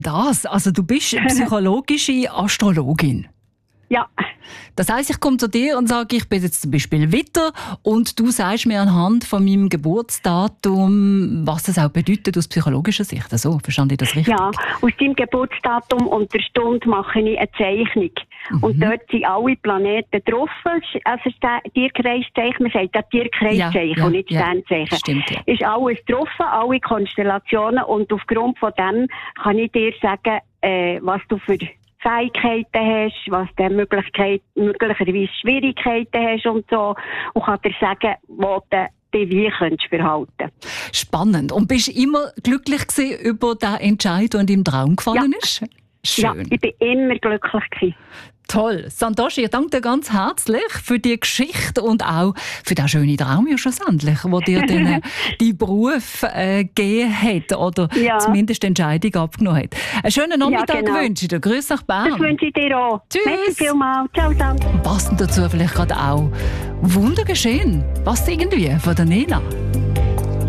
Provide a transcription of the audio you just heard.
Also du bist psychologische Astrologin. Ja. Das heisst, ich komme zu dir und sage, ich bin jetzt zum Beispiel Widder und du sagst mir anhand von meinem Geburtsdatum, was das auch bedeutet aus psychologischer Sicht. So, verstand ich das richtig? Ja, aus deinem Geburtsdatum und der Stunde mache ich eine Zeichnung. Und dort sind alle Planeten drauf. Also das Tierkreiszeichen, man sagt ja Tierkreiszeichen und nicht Sternzeichen. Stimmt, ja. Ist alles drauf, alle Konstellationen. Und aufgrund von dem kann ich dir sagen, was du für Fähigkeiten hast, was du möglicherweise Schwierigkeiten hast und so. Und kann dir sagen, wo du dich wie könntest verhalten. Spannend. Und bist du immer glücklich gewesen über den Entscheid, der in deinem Traum gefallen ist? Schön. Ja, ich bin immer glücklich gewesen. Toll. Santoshi, ich danke dir ganz herzlich für die Geschichte und auch für den schönen Traum ja schlussendlich, der dir deinen Beruf gegeben hat oder zumindest die Entscheidung abgenommen hat. Einen schönen Nachmittag wünsche ich dir. Grüß nach Bern. Das wünsche ich dir auch. Tschüss. Merci vielmals. Ciao, Sandra. Passend dazu vielleicht gerade auch Wundergeschehen. Passt irgendwie von der Nena.